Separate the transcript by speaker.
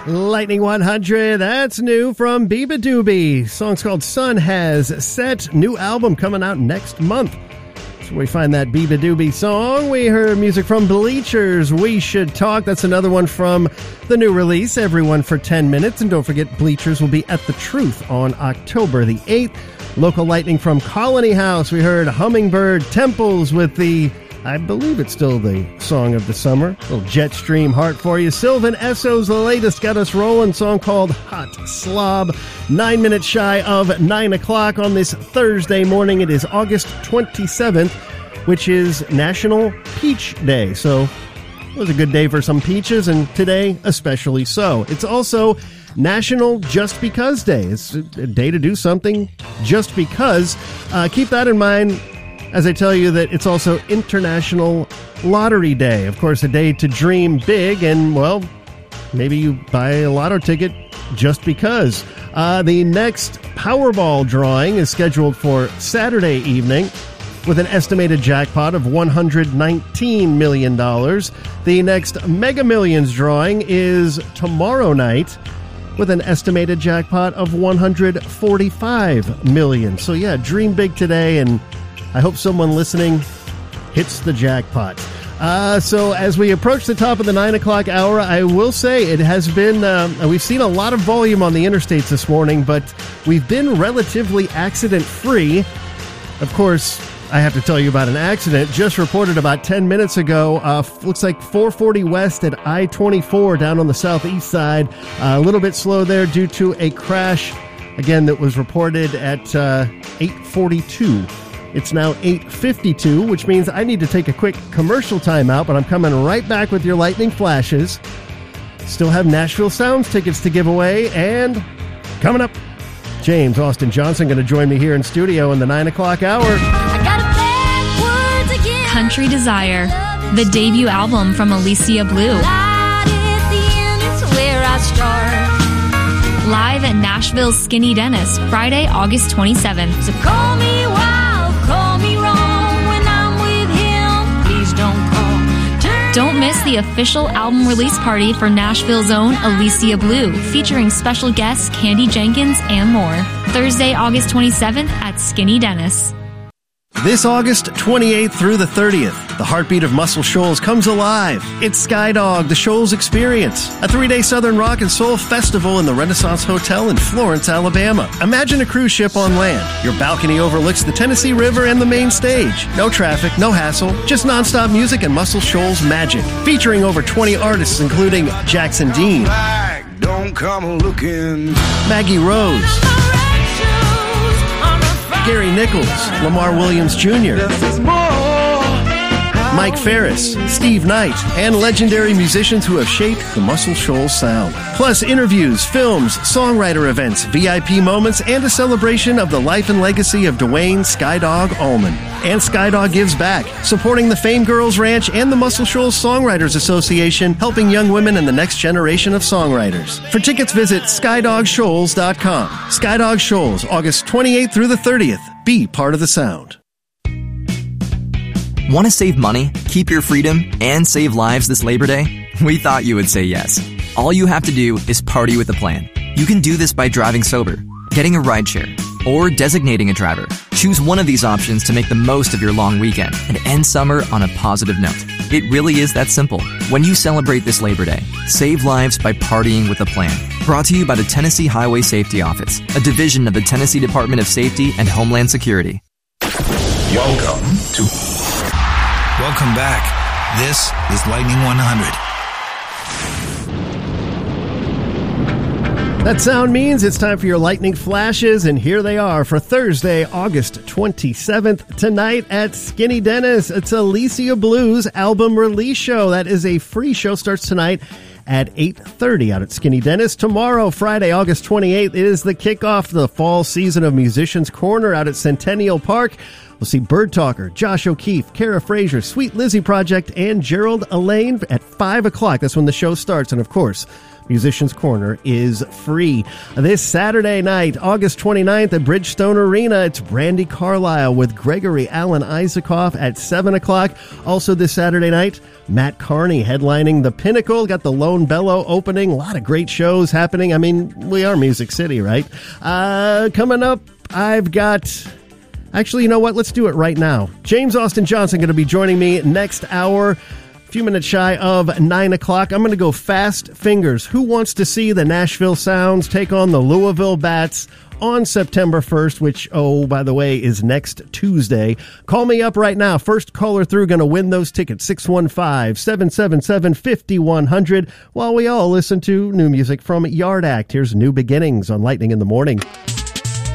Speaker 1: Lightning 100, that's new from Biba Doobie. Song's called Sun Has Set. New album coming out next month. So we find that Biba Doobie song. We heard music from Bleachers, We Should Talk. That's another one from the new release, Everyone for 10 Minutes. And don't forget, Bleachers will be at The Truth on October the 8th. Local lightning from Colony House. We heard Hummingbird Temples with the, I believe it's still the song of the summer. A little Jetstream Heart for you. Sylvan Esso's latest got us rolling, song called Hot Slob. 9 minutes shy of 9 o'clock on this Thursday morning. It is August 27th, which is National Peach Day. So it was a good day for some peaches, and today especially so. It's also National Just Because Day. It's a day to do something just because. Keep that in mind as I tell you that it's also International Lottery Day. Of course, a day to dream big and, well, maybe you buy a lotto ticket just because. The next Powerball drawing is scheduled for Saturday evening with an estimated jackpot of $119 million. The next Mega Millions drawing is tomorrow night with an estimated jackpot of $145 million. So yeah, dream big today, and I hope someone listening hits the jackpot. So as we approach the top of the 9 o'clock hour, I will say it has been, we've seen a lot of volume on the interstates this morning, but we've been relatively accident-free. Of course, I have to tell you about an accident just reported about 10 minutes ago. Looks like 440 West at I-24 down on the southeast side. A little bit slow there due to a crash, again, that was reported at 8:42. It's now 8:52, which means I need to take a quick commercial timeout, but I'm coming right back with your lightning flashes. Still have Nashville Sounds tickets to give away, and coming up, James Austin Johnson going to join me here in studio in the 9 o'clock hour.
Speaker 2: I got it backwards again. Country Desire, the debut album from Alicia Blue. Light at the end is where I start. Live at Nashville's Skinny Dennis, Friday, August 27th. So call me wild, call me wrong. When I'm with him, please don't call. Don't miss the official album release party for Nashville's own Alicia Blue, featuring special guests Candy Jenkins and more. Thursday, August 27th at Skinny Dennis.
Speaker 1: This August 28th through the 30th, the heartbeat of Muscle Shoals comes alive. It's Skydog, the Shoals Experience, a 3-day Southern Rock and Soul festival in the Renaissance Hotel in Florence, Alabama. Imagine a cruise ship on land. Your balcony overlooks the Tennessee River and the main stage. No traffic, no hassle, just nonstop music and Muscle Shoals magic. Featuring over 20 artists, including Jackson Dean,
Speaker 3: Don't come looking.
Speaker 1: Maggie Rose, Gary Nichols, Lamar Williams Jr., Mike Ferris, Steve Knight, and legendary musicians who have shaped the Muscle Shoals sound. Plus interviews, films, songwriter events, VIP moments, and a celebration of the life and legacy of Dwayne Skydog Allman. And Skydog gives back, supporting the Fame Girls Ranch and the Muscle Shoals Songwriters Association, helping young women and the next generation of songwriters. For tickets, visit SkydogShoals.com. Skydog Shoals, August 28th through the 30th. Be part of the sound.
Speaker 4: Want to save money, keep your freedom, and save lives this Labor Day? We thought you would say yes. All you have to do is party with a plan. You can do this by driving sober, getting a rideshare, or designating a driver. Choose one of these options to make the most of your long weekend and end summer on a positive note. It really is that simple. When you celebrate this Labor Day, save lives by partying with a plan. Brought to you by the Tennessee Highway Safety Office, a division of the Tennessee Department of Safety and Homeland Security.
Speaker 5: Welcome back. This is Lightning 100.
Speaker 1: That sound means it's time for your lightning flashes, and here they are for Thursday, August 27th, tonight at Skinny Dennis. It's Alicia Blue's album release show. That is a free show, starts tonight at 8:30 out at Skinny Dennis. Tomorrow, Friday, August 28th, is the kickoff to the fall season of Musicians Corner out at Centennial Park. We'll see Bird Talker, Josh O'Keefe, Kara Frazier, Sweet Lizzie Project, and Gerald Elaine at 5 o'clock. That's when the show starts. And, of course, Musician's Corner is free. This Saturday night, August 29th at Bridgestone Arena, it's Brandi Carlile with Gregory Alan Isaacoff at 7 o'clock. Also this Saturday night, Matt Carney headlining The Pinnacle. Got the Lone Bellow opening. A lot of great shows happening. I mean, we are Music City, right? Coming up, I've got... Actually, you know what? Let's do it right now. James Austin Johnson going to be joining me next hour. A few minutes shy of 9 o'clock. I'm going to go Fast Fingers. Who wants to see the Nashville Sounds take on the Louisville Bats on September 1st, which, oh, by the way, is next Tuesday? Call me up right now. First caller through going to win those tickets, 615-777-5100, while we all listen to new music from Yard Act. Here's New Beginnings on Lightning in the Morning.